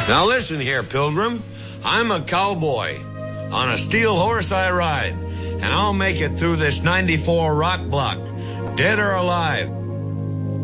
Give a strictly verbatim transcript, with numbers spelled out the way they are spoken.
Now listen here, Pilgrim. I'm a cowboy. On a steel horse I ride, and I'll make it through this ninety-four rock block, dead or alive.